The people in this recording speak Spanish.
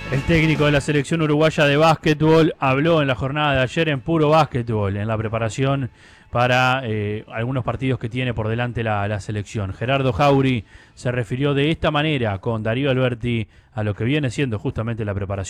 El técnico de la selección uruguaya de básquetbol habló en la jornada de ayer en puro básquetbol, en la preparación para algunos partidos que tiene por delante la selección. Gerardo Jauri se refirió de esta manera con Darío Alberti a lo que viene siendo justamente la preparación.